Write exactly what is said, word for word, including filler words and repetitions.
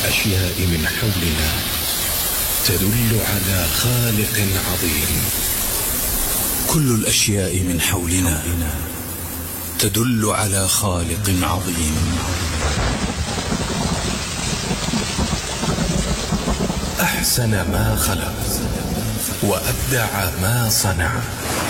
الأشياء من حولنا تدل على خالق عظيم. كل الأشياء من حولنا تدل على خالق عظيم. أحسن ما خلق وأبدع ما صنع.